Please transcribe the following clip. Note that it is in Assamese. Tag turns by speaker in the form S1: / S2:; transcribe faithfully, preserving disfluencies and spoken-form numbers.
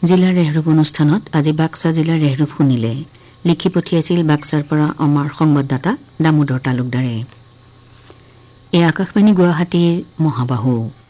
S1: জিলাৰ ৰেহৰূপ অনুষ্ঠানত আজি বাক্সা জিলাৰ ৰেহৰূপ শুনিলে লিখি পঠিয়াইছিল বাক্সাৰ পৰা আমাৰ সংবাদদাতা দামোদৰ তালুকদাৰে। এই আকাশবাণী গুৱাহাটীৰ মহাবাহু